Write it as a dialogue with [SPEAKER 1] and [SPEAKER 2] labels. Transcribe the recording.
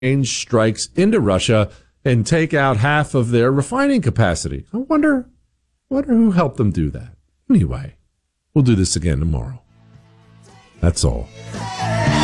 [SPEAKER 1] strikes into Russia and take out half of their refining capacity. I wonder who helped them do that. Anyway, we'll do this again tomorrow. That's all.